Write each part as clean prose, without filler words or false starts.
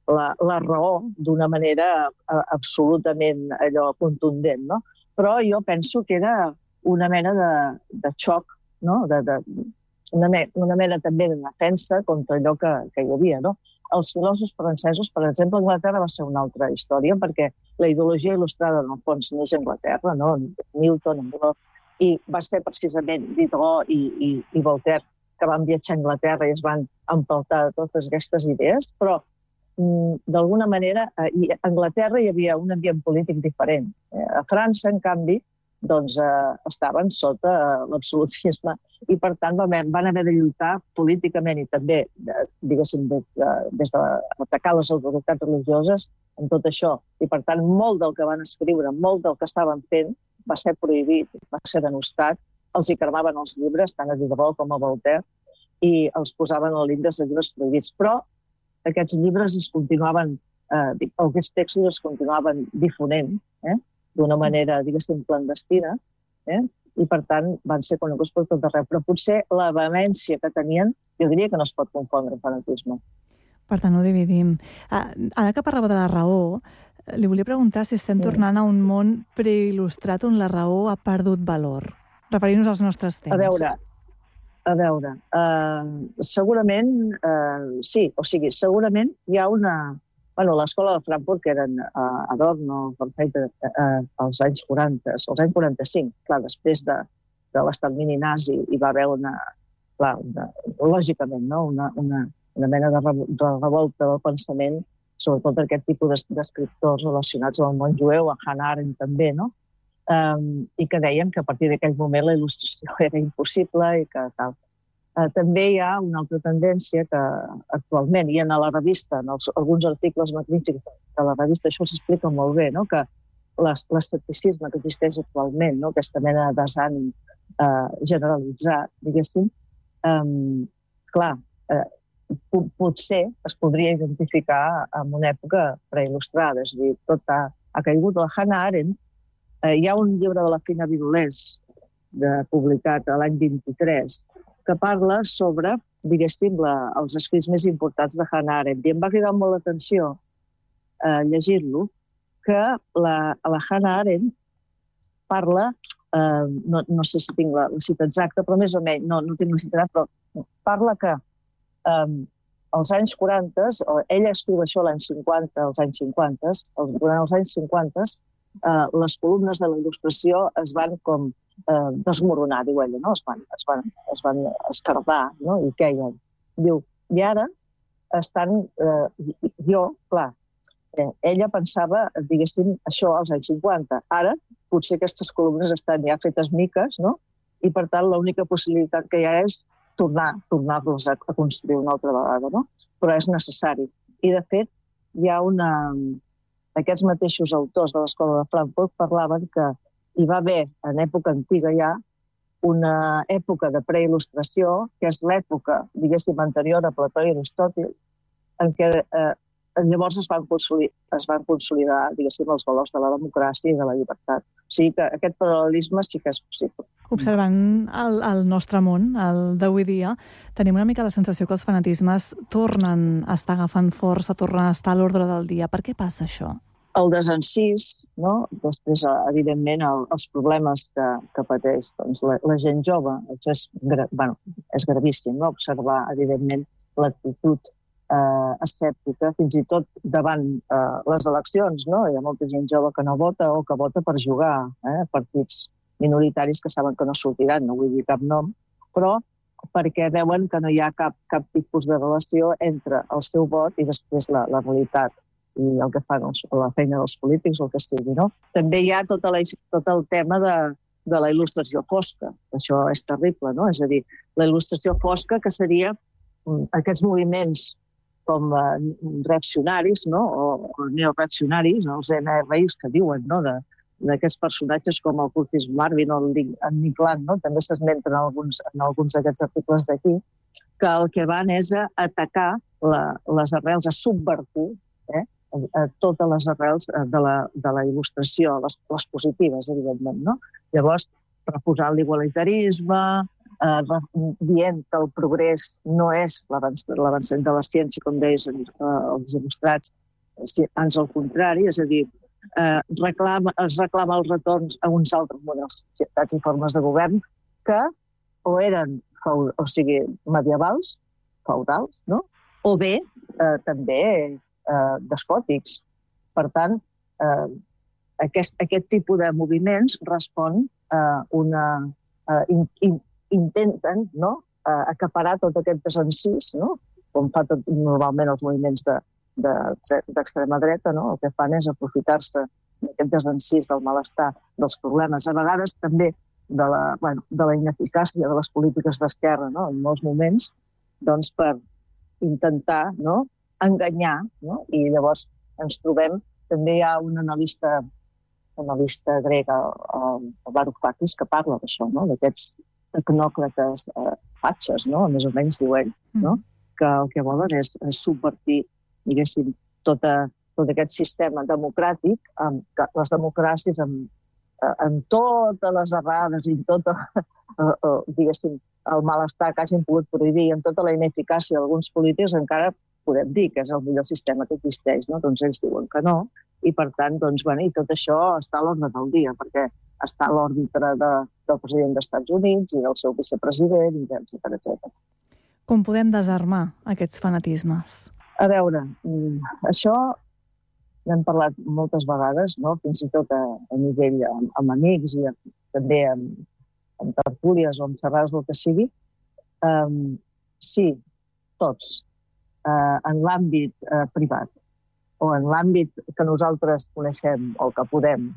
la raó d'una manera absolutament allò contundent, no? Però jo penso que era una mena de xoc, no? Una mena també de defensa contra allò que hi havia, no? Els filòsofs francesos, per exemple, Anglaterra va ser una altra història, perquè la ideologia il·lustrada, en el fons, neix a Anglaterra, no? Newton, i va ser precisament Diderot i Voltaire que van viatjar a Anglaterra i es van empaltar de totes aquestes idees, però d'alguna manera a Anglaterra hi havia un ambient polític diferent. A França, en canvi, doncs estaven sota l'absolutisme i, per tant, van haver de lluitar políticament i també, diguéssim, des d'atacar les autoritats religioses en tot això. I, per tant, molt del que van escriure, molt del que estaven fent, va ser prohibit, va ser denostat. Els hi cremaven els llibres, tant a Diderot com a Voltaire, i els posaven a l'índex de llibres prohibits. Però aquests llibres es continuaven, aquests textos es continuaven difonent, d'una manera, diguéssim, clandestina, i, per tant, van ser coneguts per tot arreu. Però potser la vehemència que tenien, jo diria que no es pot confondre amb fanatisme. Per tant, ho dividim. Ara que parlava de la raó, li volia preguntar si estem tornant a un món preil·lustrat on la raó ha perdut valor, referint-nos als nostres temps. A veure, segurament sí, o sigui, segurament hi ha una... Bueno, l'escola de Frankfurt, que eren Adorno, als anys 40, als anys 45, clar, després de l'extermini nazi, hi va haver lògicament, una mena de revolta del pensament, sobretot aquest tipus d'escriptors relacionats amb el món jueu, a Hannah Arendt també, no? I que deien que a partir d'aquell moment la il·lustració era impossible i que tal. També hi ha una altra tendència que actualment, i en la revista, en alguns articles magnífics de la revista, això s'explica molt bé, no? Que l'escepticisme que existeix actualment, no? Aquesta mena de desànim generalitzat, diguéssim, clar, potser es podria identificar amb una època preil·lustrada, és a dir, tot ha caigut. La Hannah Arendt, hi ha un llibre de la Fina Vidulés, publicat l'any 23, que parla sobre, diguéssim, els escrits més importants de Hannah Arendt. I em va cridar molt l'atenció llegir-lo, que la Hannah Arendt parla, no sé si tinc la cita exacta, però més o menys, no tinc la cita exacta, però parla que als anys 40, ella escriu això als anys 50, durant els anys 50, les columnes de la il·lustració es van com desmoronar, diu ella, no? Es van escardar, no? I queien. Diu, i ara estan... clar, ella pensava, diguéssim, això als anys 50. Ara, potser aquestes columnes estan ja fetes miques, no? I, per tant, l'única possibilitat que hi ha és tornar-los a construir una altra vegada, no? Però és necessari. I, de fet, hi ha aquests mateixos autors de l'Escola de Frankfurt parlaven que hi va haver, en època antiga ja, una època de preil·lustració, que és l'època, diguéssim, anterior a Plató i Aristòtil, en què llavors es van consolidar, diguéssim, els valors de la democràcia i de la llibertat. O sigui que aquest paral·lelisme sí que és possible. Observant el nostre món, el d'avui dia, tenim una mica la sensació que els fanatismes tornen a estar agafant força, tornen a estar a l'ordre del dia. Per què passa això? El desencís, no? Després, evidentment, els problemes que pateix la gent jove. Això és gravíssim, no? Observar, evidentment, l'actitud escèptica, fins i tot davant les eleccions, no? Hi ha molta gent jove que no vota o que vota per jugar, partits minoritaris que saben que no sortiran, no vull dir cap nom, però perquè veuen que no hi ha cap tipus de relació entre el seu vot i després la realitat i el que fan la feina dels polítics o el que sigui, no? També hi ha tot el tema de la il·lustració fosca. Això és terrible, no? És a dir, la il·lustració fosca, que seria aquests moviments com reaccionaris, no? O neoreaccionaris, els NRIs que diuen, no? D'aquests personatges com el Curtis Marvin o el Nick Land, no? També s'esmenten en alguns d'aquests articles d'aquí, que el que van és a atacar les arrels, a subvertir totes les arrels de la il·lustració, les positives, evidentment, no? Llavors, refusant l'igualitarisme, dient que el progrés no és l'avançament de la ciència, com deies els il·lustrats, ans al contrari, és a dir, es reclama els retorns a uns altres models de societats i formes de govern que o eren medievals, feudals, no? O bé també despòtics. Per tant, aquest tipus de moviments respon a intenten acaparar tot aquest desencís, com fa normalment els moviments d'extrema dreta, el que fan és aprofitar-se d'aquest desencís, del malestar, dels problemes, a vegades també de la ineficàcia de les polítiques d'esquerra en molts moments, doncs per intentar enganyar, i llavors ens trobem, també hi ha un analista grec, el Varoufakis, que parla d'això, d'aquests tecnòcrates fatxes, més o menys diu ell, que el que volen és subvertir, diguéssim, tot aquest sistema democràtic, les democràcies amb totes les errades i tot, diguéssim, el malestar que hagin pogut prohibir, amb tota la ineficàcia d'alguns polítics, encara podem dir que és el millor sistema que existeix, doncs ells diuen que no, i per tant, i tot això està a l'ordre del dia, perquè està a l'òrbita del president dels Estats Units i del seu vicepresident, etc. Com podem desarmar aquests fanatismes? A veure, això n'hem parlat moltes vegades, fins i tot a nivell amb amics i també amb tertúlies o amb xerrades o el que sigui. Sí, tots, en l'àmbit privat o en l'àmbit que nosaltres coneixem o que podem,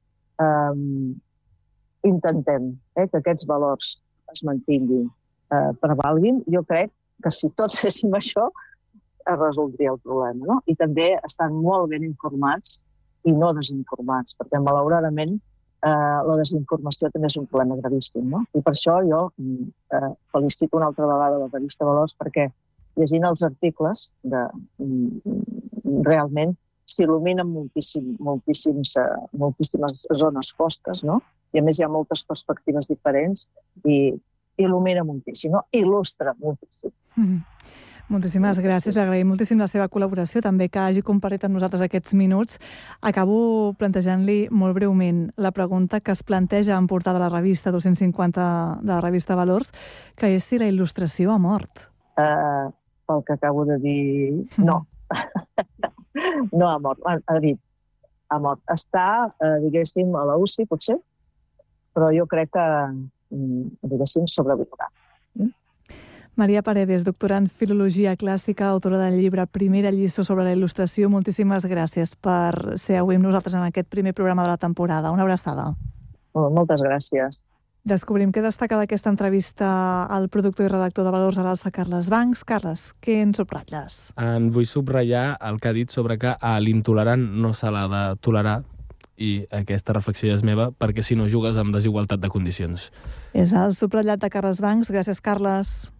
intentem que aquests valors es mantinguin, prevalguin. Jo crec que si tots féssim això, es resoldria el problema, I també estan molt ben informats i no desinformats, perquè malauradament la desinformació també és un problema gravíssim, I per això jo felicito una altra vegada la revista Valors, perquè llegint els articles realment s'il·luminen moltíssimes zones fosques, i a més hi ha moltes perspectives diferents i il·lumina moltíssim, il·lustra moltíssim. Moltíssimes gràcies, li agraïm moltíssim la seva col·laboració, també que hagi compartit amb nosaltres aquests minuts. Acabo plantejant-li molt breument la pregunta que es planteja en portada de la revista 250 de la revista Valors, que és si la il·lustració ha mort. Pel que acabo de dir, no. No ha mort, ha dit, ha mort. Està, diguéssim, a la UCI, potser, però jo crec que, diguéssim, sobreviurà. Maria Paredes, doctora en Filologia Clàssica, autora del llibre Primera lliçó sobre la il·lustració. Moltíssimes gràcies per ser avui amb nosaltres en aquest primer programa de la temporada. Una abraçada. Moltes gràcies. Descobrim què destaca d'aquesta entrevista al productor i redactor de Valors a l'Alça, Carles Bancs. Carles, què en subratlles? En vull subratllar el que ha dit sobre que a l'intolerant no se l'ha de tolerar, i aquesta reflexió és meva, perquè si no jugues amb desigualtat de condicions. És el subratllat de Carles Bancs. Gràcies, Carles.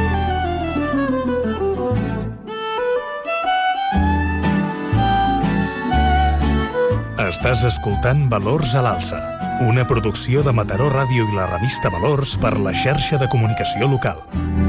Estàs escoltant Valors a l'Alça, una producció de Mataró Ràdio i la revista Valors per la xarxa de comunicació local.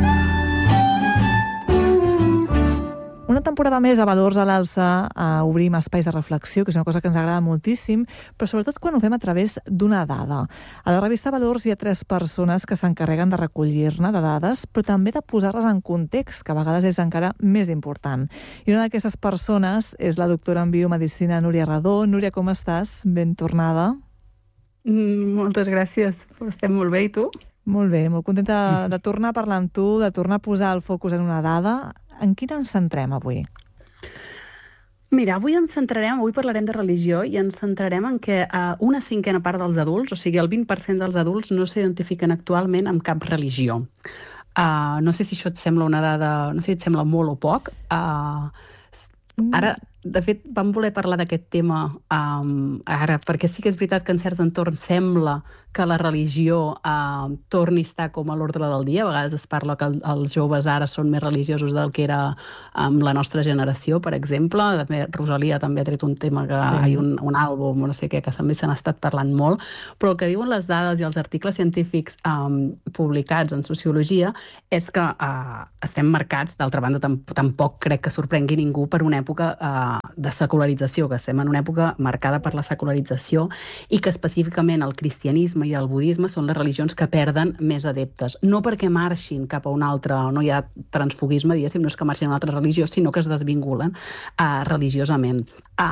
Una temporada més a Valors a l'Alça, obrim espais de reflexió, que és una cosa que ens agrada moltíssim, però sobretot quan ho fem a través d'una dada. A la revista Valors hi ha 3 persones que s'encarreguen de recollir-ne de dades, però també de posar-les en context, que a vegades és encara més important. I una d'aquestes persones és la doctora en biomedicina Núria Redó. Núria, com estàs? Ben tornada. Moltes gràcies. Estem molt bé, i tu? Molt bé, molt contenta de tornar a parlar amb tu, de tornar a posar el focus en una dada. En quina ens centrem avui? Mira, avui parlarem de religió i ens centrarem en que una cinquena part dels adults, o sigui, el 20% dels adults, no s'identifiquen actualment amb cap religió. No sé si això et sembla una dada, no sé si et sembla molt o poc. Ara de fet, vam voler parlar d'aquest tema ara, perquè sí que és veritat que en certs entorns sembla que la religió torni a estar com a l'ordre del dia. A vegades es parla que els joves ara són més religiosos del que era amb la nostra generació, per exemple. També Rosalia també ha tret un tema, que hi ha un àlbum, no sé què, que també se n'ha estat parlant molt, però el que diuen les dades i els articles científics publicats en sociologia és que estem marcats, d'altra banda tampoc crec que sorprengui ningú, per una època de secularització, que estem en una època marcada per la secularització i que específicament el cristianisme i el budisme són les religions que perden més adeptes. No perquè marxin cap a una altra, no hi ha transfugisme, diguéssim, no és que marxin a una altra religió, sinó que es desvinculen religiosament.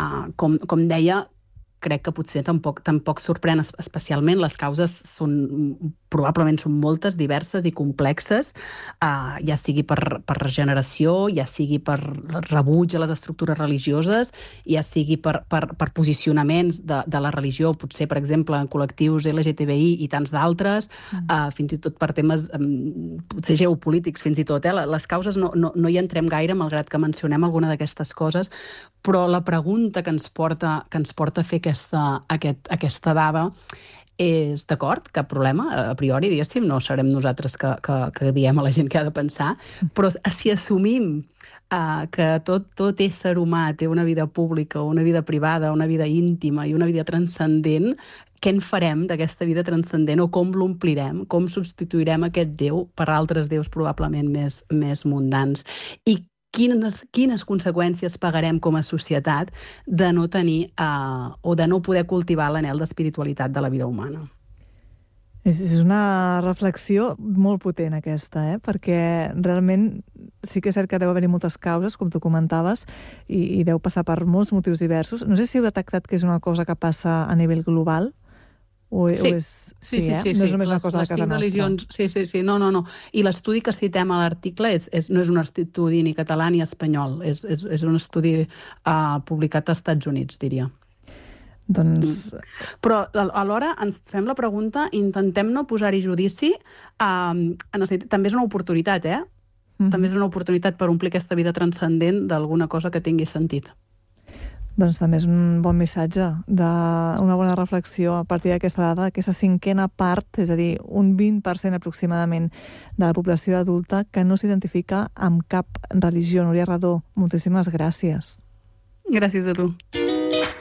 Com deia, crec que potser tampoc sorprèn especialment. Les causes probablement són moltes, diverses i complexes, ja sigui per regeneració, ja sigui per rebuig a les estructures religioses, ja sigui per posicionaments de la religió, potser, per exemple, en col·lectius LGTBI i tants d'altres, fins i tot per temes potser geopolítics, fins i tot. Les causes no hi entrem gaire, malgrat que mencionem alguna d'aquestes coses, però la pregunta que ens porta a fer aquesta dada és, d'acord, cap problema, a priori, diguéssim, no serem nosaltres que diem a la gent què ha de pensar, però si assumim que tot ésser humà té una vida pública, una vida privada, una vida íntima i una vida transcendent, què en farem d'aquesta vida transcendent o com l'omplirem, com substituirem aquest Déu per altres déus probablement més mundans? I quines conseqüències pagarem com a societat de no tenir o de no poder cultivar l'anhel d'espiritualitat de la vida humana? És una reflexió molt potent aquesta, perquè realment sí que és cert que deu haver-hi moltes causes, com tu comentaves, i deu passar per molts motius diversos. No sé si heu detectat que és una cosa que passa a nivell global, Sí. No és només una cosa de casa nostra. Sí. No. I l'estudi que citem a l'article no és un estudi ni català ni espanyol, és un estudi publicat als Estats Units, diria. Però alhora ens fem la pregunta, intentem no posar-hi judici, també és una oportunitat, També és una oportunitat per omplir aquesta vida transcendent d'alguna cosa que tingui sentit. Doncs també és un bon missatge, una bona reflexió a partir d'aquesta dada, aquesta cinquena part, és a dir, un 20% aproximadament de la població adulta que no s'identifica amb cap religió. Núria Redó, moltíssimes gràcies. Gràcies a tu.